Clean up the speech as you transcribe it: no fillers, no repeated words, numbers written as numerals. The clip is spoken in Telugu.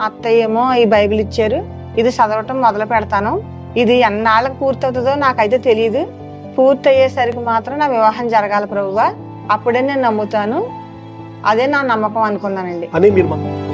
అత్తయ్య ఏమో ఈ బైబిల్ ఇచ్చారు, ఇది చదవటం మొదలు పెడతాను, ఇది ఎన్నాళ్ళకి పూర్తవుతుందో నాకైతే తెలియదు, పూర్తి అయ్యేసరికి మాత్రం నా వివాహం జరగాలి ప్రభువా, అప్పుడే నేను నమ్ముతాను, అదే నా నమ్మకం అనుకున్నానండి. అని మీరు